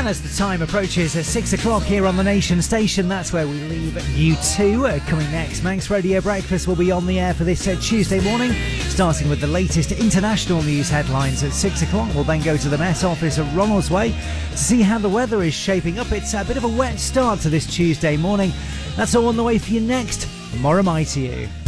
And as the time approaches at 6 o'clock here on the Nation Station, that's where we leave U2. Coming next, Manx Radio Breakfast will be on the air for this Tuesday morning, starting with the latest international news headlines at 6 o'clock. We'll then go to the Met Office at Ronaldsway to see how the weather is shaping up. It's a bit of a wet start to this Tuesday morning. That's all on the way for you next. Moramight to you.